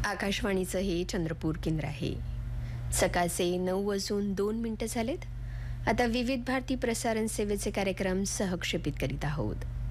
आकाशवाणीचं हे चंद्रपूर केंद्र आहे. सकाळचे 9:02 झालेत. आता विविध भारती प्रसारण सेवेचे कार्यक्रम सहक्षेपित करीत आहोत.